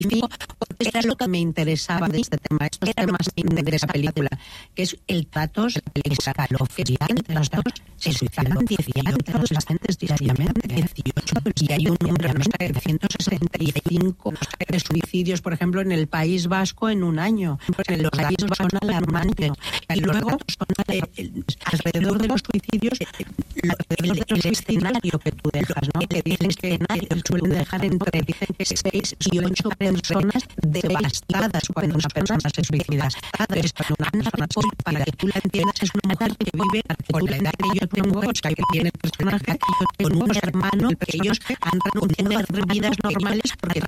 era lo que me interesaba de este tema, estos temas de esa película, que es el trato escalofriante. Los dos se suicidan 18 adolescentes diariamente, 18, y hay un número, no sé, 165 de suicidios, por ejemplo, en el País Vasco en un año. Los datos son alarmantes. Y luego, alrededor de los suicidios, el escenario que tú dejas, ¿no? Que dicen que suelen dejar dicen que 6 y 8 personas devastadas cuando una persona se suicida. Para que tú la entiendas, es una mujer que vive con la edad que yo tengo, o sea, que tiene personaje con unos hermanos que ellos han renunciado a hacer vidas normales porque